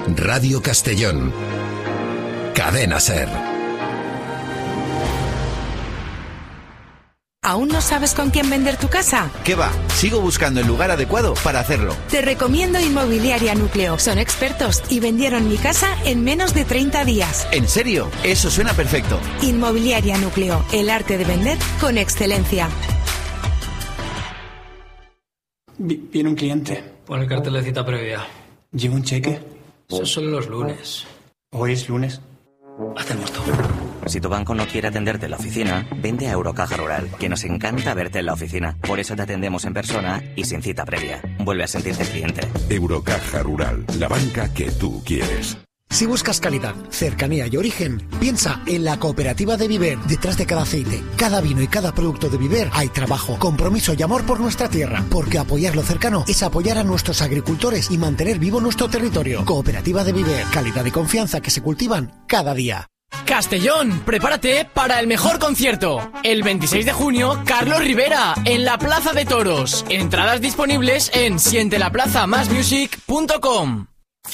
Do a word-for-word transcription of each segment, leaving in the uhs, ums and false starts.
Radio Castellón. Cadena SER. ¿Aún no sabes con quién vender tu casa? ¿Qué va? Sigo buscando el lugar adecuado para hacerlo. Te recomiendo Inmobiliaria Núcleo. Son expertos y vendieron mi casa en menos de treinta días. ¿En serio? Eso suena perfecto. Inmobiliaria Núcleo. El arte de vender con excelencia. Viene un cliente. Pon el cartel de cita previa. ¿Lleva un cheque? Eso es solo los lunes. ¿Hoy es lunes? Hacemos todo. Si tu banco no quiere atenderte en la oficina, vende a Eurocaja Rural, que nos encanta verte en la oficina. Por eso te atendemos en persona y sin cita previa. Vuelve a sentirte cliente. Eurocaja Rural, la banca que tú quieres. Si buscas calidad, cercanía y origen, piensa en la cooperativa de Viver. Detrás de cada aceite, cada vino y cada producto de Viver hay trabajo, compromiso y amor por nuestra tierra. Porque apoyar lo cercano es apoyar a nuestros agricultores y mantener vivo nuestro territorio. Cooperativa de Viver, calidad y confianza que se cultivan cada día. Castellón, prepárate para el mejor concierto. El veintiséis de junio, Carlos Rivera, en la Plaza de Toros. Entradas disponibles en siente la plaza más music punto com.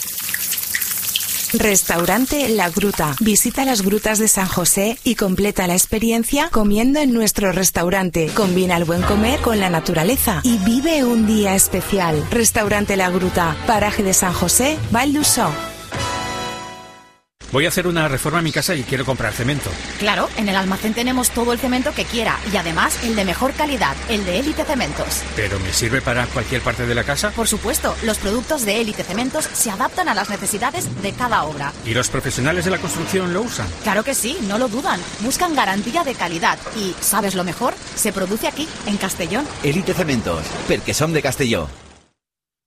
Restaurante La Gruta. Visita las grutas de San José y completa la experiencia comiendo en nuestro restaurante. Combina el buen comer con la naturaleza y vive un día especial. Restaurante La Gruta, paraje de San José, Val d'Uixó. Voy a hacer una reforma en mi casa y quiero comprar cemento. Claro, en el almacén tenemos todo el cemento que quiera y además el de mejor calidad, el de Élite Cementos. ¿Pero me sirve para cualquier parte de la casa? Por supuesto, los productos de Élite Cementos se adaptan a las necesidades de cada obra. ¿Y los profesionales de la construcción lo usan? Claro que sí, no lo dudan. Buscan garantía de calidad y, ¿sabes lo mejor? Se produce aquí, en Castellón. Élite Cementos, porque son de Castelló.